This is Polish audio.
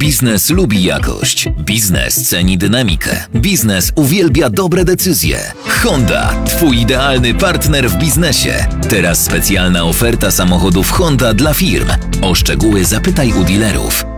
Biznes lubi jakość. Biznes ceni dynamikę. Biznes uwielbia dobre decyzje. Honda, twój idealny partner w biznesie. Teraz specjalna oferta samochodów Honda dla firm. O szczegóły zapytaj u dealerów.